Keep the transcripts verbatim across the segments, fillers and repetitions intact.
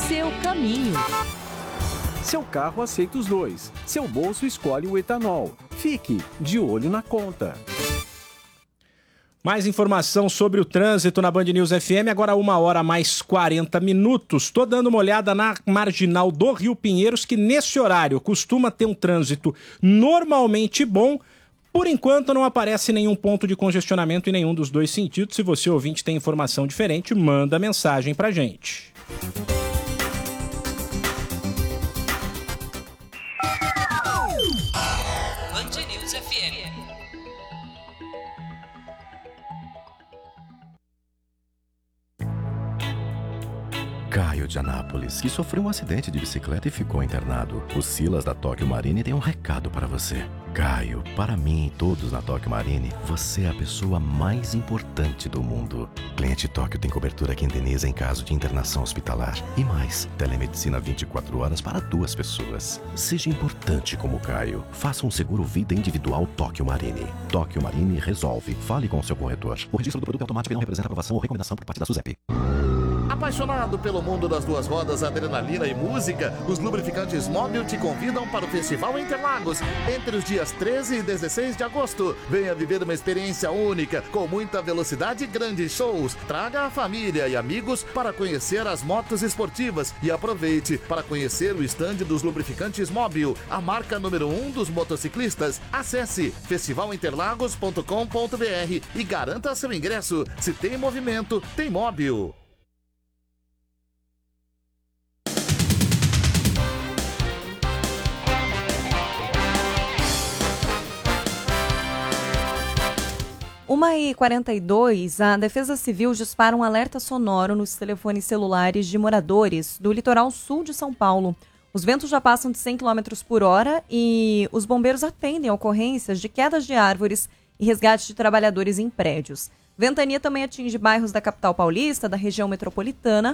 seu caminho. Seu carro aceita os dois. Seu bolso escolhe o etanol. Fique de olho na conta. Mais informação sobre o trânsito na Band News F M, agora uma hora mais quarenta minutos. Estou dando uma olhada na marginal do Rio Pinheiros, que nesse horário costuma ter um trânsito normalmente bom. Por enquanto não aparece nenhum ponto de congestionamento em nenhum dos dois sentidos. Se você ouvinte tem informação diferente, manda mensagem pra gente. Band News F M. Caio de Anápolis, que sofreu um acidente de bicicleta e ficou internado. O Silas da Tóquio Marine tem um recado para você. Caio, para mim e todos na Tóquio Marine, você é a pessoa mais importante do mundo. Cliente Tóquio tem cobertura que indeniza em caso de internação hospitalar. E mais, telemedicina vinte e quatro horas para duas pessoas. Seja importante como Caio. Faça um seguro vida individual Tóquio Marine. Tóquio Marine resolve. Fale com o seu corretor. O registro do produto automático não representa aprovação ou recomendação por parte da SUSEP. Apaixonado pelo mundo das duas rodas, adrenalina e música, os lubrificantes Móbil te convidam para o Festival Interlagos, entre os dias treze e dezesseis de agosto. Venha viver uma experiência única, com muita velocidade e grandes shows. Traga a família e amigos para conhecer as motos esportivas e aproveite para conhecer o estande dos lubrificantes Móbil, a marca número um dos motociclistas. Acesse festival interlagos ponto com ponto b r e garanta seu ingresso. Se tem movimento, tem Móbil. uma e quarenta e dois, a Defesa Civil dispara um alerta sonoro nos telefones celulares de moradores do litoral sul de São Paulo. Os ventos já passam de cem quilômetros por hora e os bombeiros atendem ocorrências de quedas de árvores e resgate de trabalhadores em prédios. Ventania também atinge bairros da capital paulista, da região metropolitana,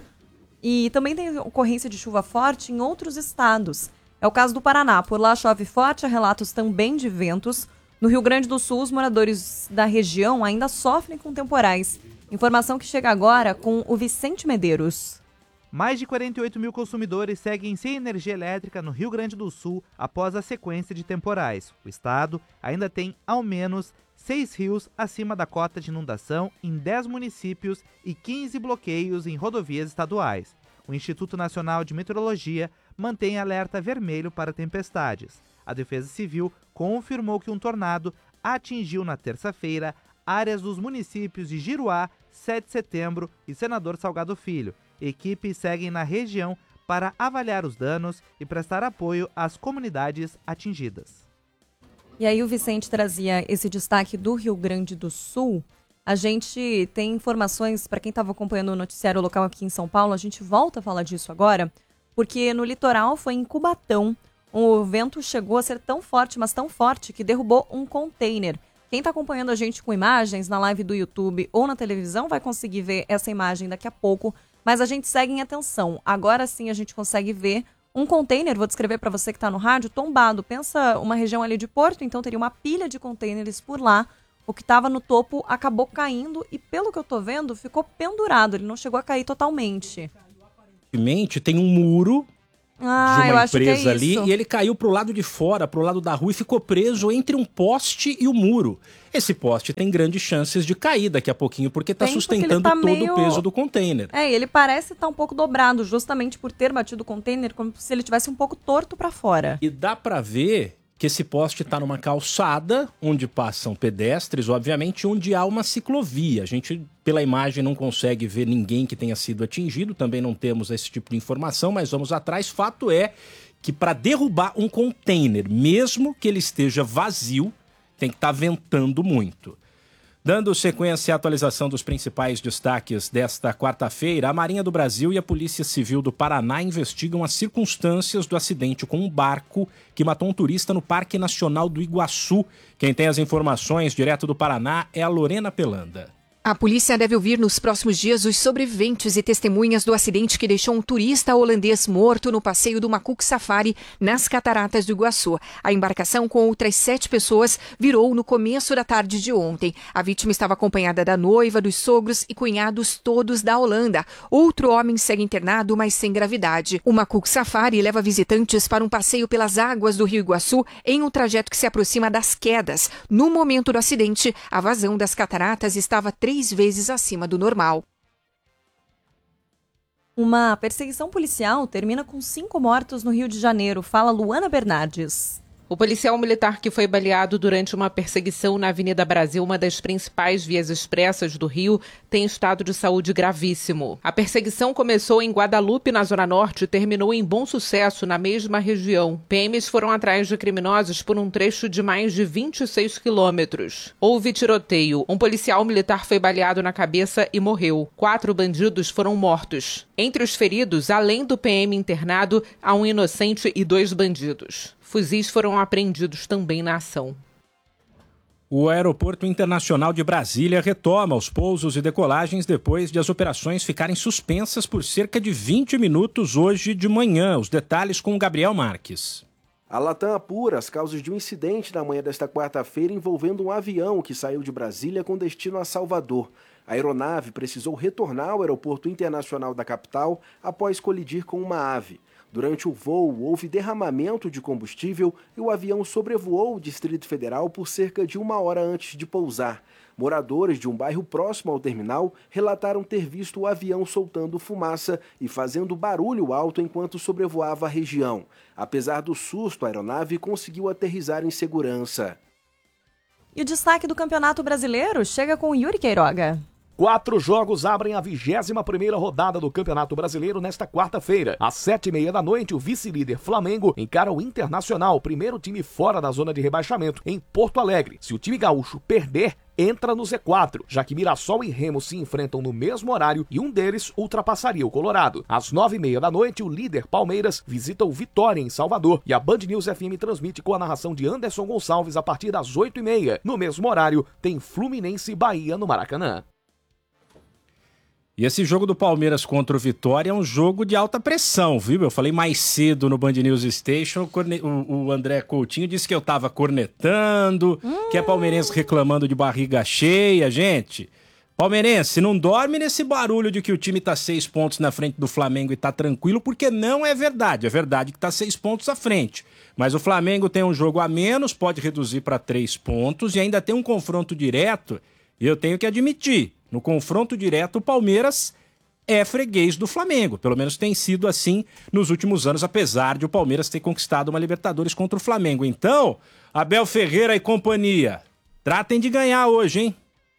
e também tem ocorrência de chuva forte em outros estados. É o caso do Paraná. Por lá chove forte, há relatos também de ventos. No Rio Grande do Sul, os moradores da região ainda sofrem com temporais. Informação que chega agora com o Vicente Medeiros. Mais de quarenta e oito mil consumidores seguem sem energia elétrica no Rio Grande do Sul após a sequência de temporais. O estado ainda tem, ao menos, seis rios acima da cota de inundação em dez municípios e quinze bloqueios em rodovias estaduais. O Instituto Nacional de Meteorologia mantém alerta vermelho para tempestades. A Defesa Civil confirmou que um tornado atingiu na terça-feira áreas dos municípios de Giruá, sete de setembro e Senador Salgado Filho. Equipes seguem na região para avaliar os danos e prestar apoio às comunidades atingidas. E aí o Vicente trazia esse destaque do Rio Grande do Sul. A gente tem informações, para quem estava acompanhando o noticiário local aqui em São Paulo, a gente volta a falar disso agora, porque no litoral foi em Cubatão. O vento chegou a ser tão forte, mas tão forte, que derrubou um container. Quem está acompanhando a gente com imagens na live do YouTube ou na televisão vai conseguir ver essa imagem daqui a pouco, mas a gente segue em atenção. Agora sim a gente consegue ver um container, vou descrever para você que está no rádio, tombado. Pensa uma região ali de Porto, então teria uma pilha de containers por lá. O que estava no topo acabou caindo e, pelo que eu estou vendo, ficou pendurado. Ele não chegou a cair totalmente. Tem um muro Ah, de eu uma acho que é empresa ali isso. e ele caiu pro lado de fora, pro lado da rua e ficou preso entre um poste e o muro. Esse poste tem grandes chances de cair daqui a pouquinho porque está Tem, porque sustentando ele tá todo meio- o peso do container. É, ele parece estar um pouco dobrado, justamente por ter batido o container, como se ele tivesse um pouco torto para fora. E dá para ver que esse poste está numa calçada onde passam pedestres, obviamente, onde há uma ciclovia. A gente, pela imagem, não consegue ver ninguém que tenha sido atingido, também não temos esse tipo de informação, mas vamos atrás. Fato é que para derrubar um container, mesmo que ele esteja vazio, tem que estar ventando muito. Dando sequência à atualização dos principais destaques desta quarta-feira, a Marinha do Brasil e a Polícia Civil do Paraná investigam as circunstâncias do acidente com um barco que matou um turista no Parque Nacional do Iguaçu. Quem tem as informações direto do Paraná é a Lorena Pelanda. A polícia deve ouvir nos próximos dias os sobreviventes e testemunhas do acidente que deixou um turista holandês morto no passeio do Macuco Safari nas Cataratas do Iguaçu. A embarcação com outras sete pessoas virou no começo da tarde de ontem. A vítima estava acompanhada da noiva, dos sogros e cunhados todos da Holanda. Outro homem segue internado, mas sem gravidade. O Macuco Safari leva visitantes para um passeio pelas águas do Rio Iguaçu em um trajeto que se aproxima das quedas. No momento do acidente, a vazão das cataratas estava três vezes acima do normal. Uma perseguição policial termina com cinco mortos no Rio de Janeiro. Fala Luana Bernardes. O policial militar que foi baleado durante uma perseguição na Avenida Brasil, uma das principais vias expressas do Rio, tem estado de saúde gravíssimo. A perseguição começou em Guadalupe, na Zona Norte, e terminou em Bom Sucesso, na mesma região. P Ms foram atrás de criminosos por um trecho de mais de vinte e seis quilômetros. Houve tiroteio. Um policial militar foi baleado na cabeça e morreu. Quatro bandidos foram mortos. Entre os feridos, além do P M internado, há um inocente e dois bandidos. Fuzis foram apreendidos também na ação. O Aeroporto Internacional de Brasília retoma os pousos e decolagens depois de as operações ficarem suspensas por cerca de vinte minutos hoje de manhã. Os detalhes com o Gabriel Marques. A Latam apura as causas de um incidente na manhã desta quarta-feira envolvendo um avião que saiu de Brasília com destino a Salvador. A aeronave precisou retornar ao Aeroporto Internacional da capital após colidir com uma ave. Durante o voo, houve derramamento de combustível e o avião sobrevoou o Distrito Federal por cerca de uma hora antes de pousar. Moradores de um bairro próximo ao terminal relataram ter visto o avião soltando fumaça e fazendo barulho alto enquanto sobrevoava a região. Apesar do susto, a aeronave conseguiu aterrissar em segurança. E o destaque do Campeonato Brasileiro chega com Yuri Queiroga. Quatro jogos abrem a vigésima primeira rodada do Campeonato Brasileiro nesta quarta-feira. Às sete e meia da noite, o vice-líder Flamengo encara o Internacional, primeiro time fora da zona de rebaixamento, em Porto Alegre. Se o time gaúcho perder, entra no Z quatro, já que Mirassol e Remo se enfrentam no mesmo horário e um deles ultrapassaria o Colorado. Às nove e meia da noite, o líder Palmeiras visita o Vitória em Salvador e a Band News F M transmite com a narração de Anderson Gonçalves a partir das oito e meia. No mesmo horário, tem Fluminense e Bahia no Maracanã. E esse jogo do Palmeiras contra o Vitória é um jogo de alta pressão, viu? Eu falei mais cedo no Band News Station, o André Coutinho disse que eu tava cornetando, hum. que é palmeirense reclamando de barriga cheia. Gente, palmeirense, não dorme nesse barulho de que o time tá seis pontos na frente do Flamengo e tá tranquilo, porque não é verdade. É verdade que tá seis pontos à frente. Mas o Flamengo tem um jogo a menos, pode reduzir para três pontos e ainda tem um confronto direto, e eu tenho que admitir, no confronto direto, o Palmeiras é freguês do Flamengo. Pelo menos tem sido assim nos últimos anos, apesar de o Palmeiras ter conquistado uma Libertadores contra o Flamengo. Então, Abel Ferreira e companhia, tratem de ganhar hoje, hein?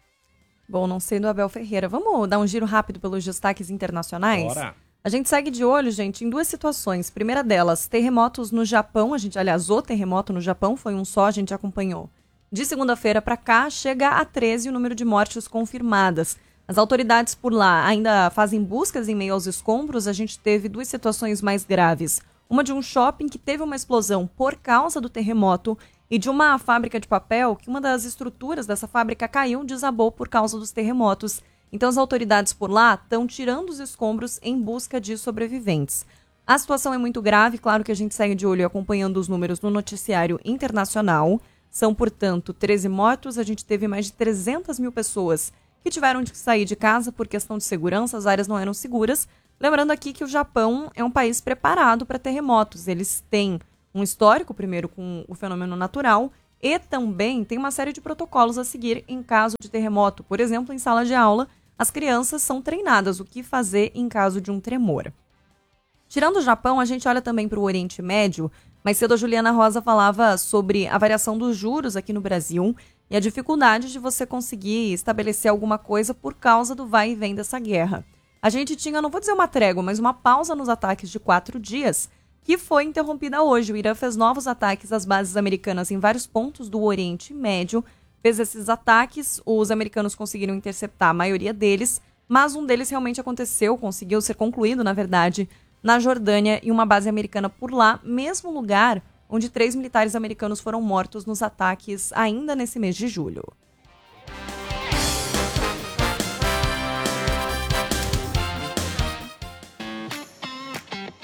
Bom, não sei do Abel Ferreira. Vamos dar um giro rápido pelos destaques internacionais? Bora. A gente segue de olho, gente, em duas situações. Primeira delas, terremotos no Japão. A gente, aliás, o terremoto no Japão foi um só, a gente acompanhou. De segunda-feira para cá, chega a treze o número de mortes confirmadas. As autoridades por lá ainda fazem buscas em meio aos escombros. A gente teve duas situações mais graves. Uma de um shopping que teve uma explosão por causa do terremoto e de uma fábrica de papel que uma das estruturas dessa fábrica caiu e desabou por causa dos terremotos. Então as autoridades por lá estão tirando os escombros em busca de sobreviventes. A situação é muito grave, claro que a gente segue de olho e acompanhando os números no noticiário internacional. São, portanto, treze mortos, a gente teve mais de trezentas mil pessoas que tiveram de sair de casa por questão de segurança, as áreas não eram seguras. Lembrando aqui que o Japão é um país preparado para terremotos. Eles têm um histórico, primeiro, com o fenômeno natural e também tem uma série de protocolos a seguir em caso de terremoto. Por exemplo, em sala de aula, as crianças são treinadas o que fazer em caso de um tremor. Tirando o Japão, a gente olha também para o Oriente Médio. Mais cedo a Juliana Rosa falava sobre a variação dos juros aqui no Brasil e a dificuldade de você conseguir estabelecer alguma coisa por causa do vai e vem dessa guerra. A gente tinha, não vou dizer uma trégua, mas uma pausa nos ataques de quatro dias, que foi interrompida hoje. O Irã fez novos ataques às bases americanas em vários pontos do Oriente Médio. Fez esses ataques, os americanos conseguiram interceptar a maioria deles, mas um deles realmente aconteceu, conseguiu ser concluído, na verdade, na Jordânia, e uma base americana por lá, mesmo lugar onde três militares americanos foram mortos nos ataques ainda nesse mês de julho.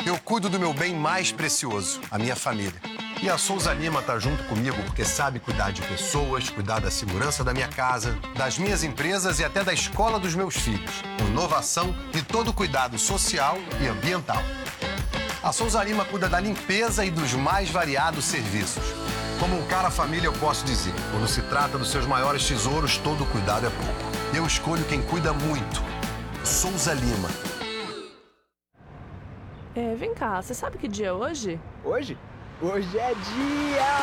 Eu cuido do meu bem mais precioso, a minha família. E a Souza Lima tá junto comigo porque sabe cuidar de pessoas, cuidar da segurança da minha casa, das minhas empresas e até da escola dos meus filhos. Com inovação e todo cuidado social e ambiental. A Souza Lima cuida da limpeza e dos mais variados serviços. Como um cara família, eu posso dizer, quando se trata dos seus maiores tesouros, todo cuidado é pouco. Eu escolho quem cuida muito. Souza Lima. É, vem cá, você sabe que dia é hoje? Hoje? Hoje é dia...